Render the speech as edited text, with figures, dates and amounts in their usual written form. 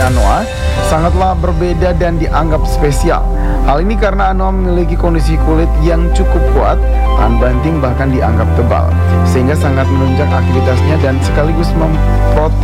Anoa sangatlah berbeda dan dianggap spesial. Hal ini karena Anoa memiliki kondisi kulit yang cukup kuat, tahan banting bahkan dianggap tebal, sehingga sangat menunjang aktivitasnya dan sekaligus memprotek